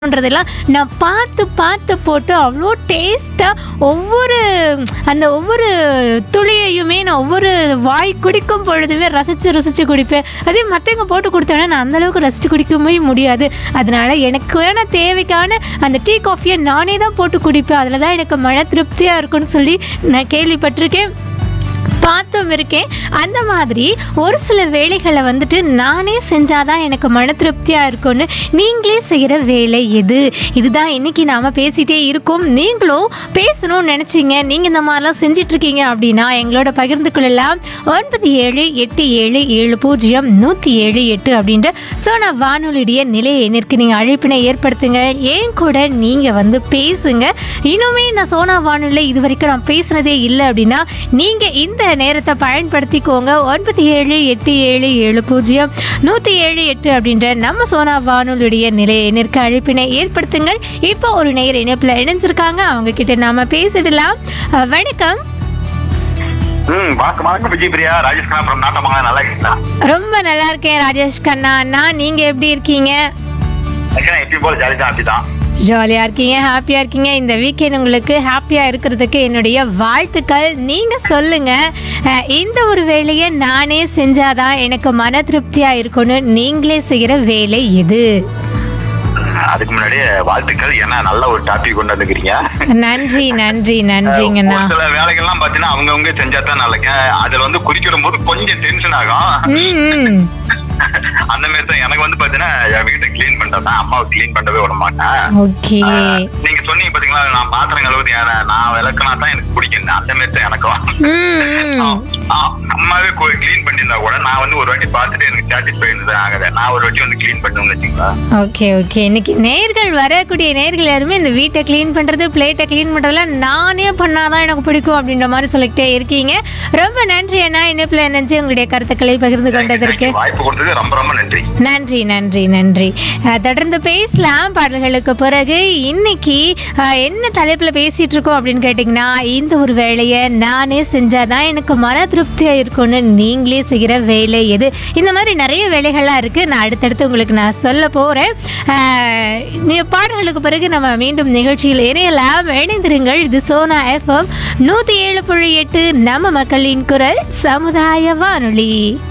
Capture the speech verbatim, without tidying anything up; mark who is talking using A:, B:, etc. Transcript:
A: ன்றதெல்லாம் நான் பார்த்து பார்த்து போட்டு அவ்வளோ டேஸ்ட்டாக ஒவ்வொரு அந்த ஒவ்வொரு துளியையுமே நான் ஒவ்வொரு வாய் குடிக்கும் பொழுதுமே ரசித்து ருசித்து குடிப்பேன். அதே மற்றவங்க போட்டு கொடுத்தோன்னா நான் அந்தளவுக்கு ரசித்து குடிக்கவே முடியாது. அதனால் எனக்கு வேண தேவைக்கான அந்த டீ காஃபியை நானே தான் போட்டு குடிப்பேன். அதில் தான் எனக்கு மன திருப்தியாக இருக்குன்னு சொல்லி நான் கேள்விப்பட்டிருக்கேன், பார்த்தும் இருக்கேன். அந்த மாதிரி ஒரு சில வேலைகளை வந்துட்டு நானே செஞ்சாதான் எனக்கு மன திருப்தியாக இருக்கும்னு நீங்களே செய்கிற வேலை எது? இதுதான் இன்றைக்கி நாம் பேசிகிட்டே இருக்கோம். நீங்களும் பேசணும்னு நினச்சிங்க, நீங்கள் இந்த மாதிரிலாம் செஞ்சிட்ருக்கீங்க அப்படின்னா எங்களோட பகிர்ந்து கொள்ளலாம். ஒன்பது ஏழு எட்டு ஏழு ஏழு பூஜ்ஜியம் நூற்றி ஏழு எட்டு அப்படின்ற சோனா வானொலியுடைய நிலை எண்ணிற்கு நீங்கள் அழைப்பினை ஏற்படுத்துங்க. ஏன் கூட நீங்கள் வந்து பேசுங்க. இன்னுமே நான் சோனா வானொலியில் இது வரைக்கும் நான் பேசுனதே இல்லை அப்படின்னா நீங்கள் இந்த நேரத்தை பயன்படுத்திக்கோங்க. ஒன்பது ஏழு எட்டு ஏழு ஏழு பூஜ்ஜியம் நூற்றி ஏழு எட்டு அப்படின்ற நம்ம சோனா வானொலியுடைய நிலைய எண்ணிற்கு அழைப்பினை ஏற்படுத்துங்கள். இப்போ ஒரு நேர இணைப்பில் இணைஞ்சிருக்காங்க, அவங்க கிட்ட நாம பேசிடலாம். அஹ், வணக்கம்.
B: ம் வணக்கம் வணக்கம் விஜய் பிரியா ராஜேஷ் கண்ணா from நாட்டமங்கலம். நல்லா இருக்கீங்களா?
A: ரொம்ப நல்லா இருக்கேன் ராஜேஷ் கண்ணா அண்ணா, நீங்க எப்படி இருக்கீங்க?
B: எப்பயும் போல ஜாலி தான், அப்படிதான்.
A: ஜாலியாக இருக்கீங்க, ஹாப்பியாக இருக்கீங்க. இந்த வீக்கெண்ட் உங்களுக்கு ஹாப்பியாக இருக்கிறதுக்கு என்னுடைய வாழ்த்துக்கள். நீங்கள் சொல்லுங்கள், இந்த ஒரு வேலையை நானே செஞ்சாதான் எனக்கு மன திருப்தியாக இருக்கும்னு நீங்களே செய்கிற வேலை எது?
B: அதுக்கு முன்னாடி வாழ்த்துக்கள், ஏன்னா நல்ல ஒரு டாபிக் கொண்டு வந்துக்கிறீங்க.
A: நன்றி நன்றி நன்றிங்கண்ணா.
B: ஒரு சில வேலைகள்லாம் பார்த்தீங்கன்னா அவங்கவுங்க செஞ்சா தான் நல்லங்க. அதுல வந்து குறிக்கிடும் போது கொஞ்சம் டென்ஷன் ஆகும்.
A: ம்
B: அந்த மாதிரி தான் எனக்கு வந்து பாத்தீங்கன்னா என் வீட்டை கிளீன் பண்றதா, அம்மாவை கிளீன் பண்ணவே விட மாட்டேன்.
A: ஓகே,
B: நீங்க சொன்னீங்க பாத்தீங்களா, நான் பாத்திரம் கழுவுது நான் விளக்குனா தான் எனக்கு பிடிக்கும். அந்த மாதிரி தான் எனக்கும். அம்மாவே கிளீன் பண்ணியிருந்தா கூட நான் வந்து ஒரு வாட்டி பார்த்துட்டு எனக்கு சாட்டிஸ்ஃபை ஆகுது, நான் ஒரு வாட்டி வந்து கிளீன் பண்ணணும்னு வச்சுங்களா.
A: ஓகே ஓகே இன்னைக்கு நேர்கள் வரக்கூடிய நேர்கள் யாருமே இந்த வீட்டை கிளீன் பண்றது, பிளேட்டை கிளீன் பண்றதெல்லாம் நானே பண்ணாதான் எனக்கு பிடிக்கும் அப்படின்ற மாதிரி சொல்லிக்கிட்டே இருக்கீங்க. ரொம்ப நன்றி அண்ணா, இணைப்புல நினைச்சு உங்களுடைய கருத்துக்களை பகிர்ந்து கொண்டதற்கு.
B: வாய்ப்பு கொடுத்தது ரொம்ப ரொம்ப நன்றி.
A: நன்றி நன்றி நன்றி. தொடர்ந்து பேசலாம் பாடல்களுக்கு பிறகு. இன்னைக்கு என்ன தலைப்பில் பேசிட்டு இருக்கோம் அப்படின்னு கேட்டிங்கன்னா, இந்த ஒரு வேலையை நானே செஞ்சாதான் எனக்கு மன திருப்தியாக இருக்கும்னு நீங்களே செய்கிற வேலை எது? இந்த மாதிரி நிறைய வேலைகள்லாம் இருக்குது, நான் அடுத்தடுத்து உங்களுக்கு நான் சொல்ல போகிறேன். பாடல்களுக்கு பிறகு நம்ம மீண்டும் நிகழ்ச்சியில் இணையலாம். இணைந்திருங்கள். இது சோனா எஃப்எம் நூற்றி ஏழு புள்ளி எட்டு நம்ம மக்களின் குரல் சமுதாய வானொலி.